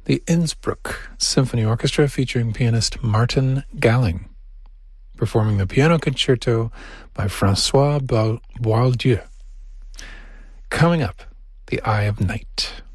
the Innsbruck Symphony Orchestra featuring pianist Martin Galling, performing the piano concerto by François Boieldieu. Coming up, The Eye of Night.